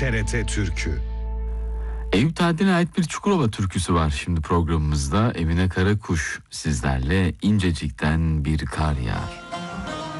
TRT Türkü. Eyüp Tatlı'na ait bir Çukurova türküsü var şimdi programımızda. Emine Karakuş sizlerle incecikten bir kar yağar.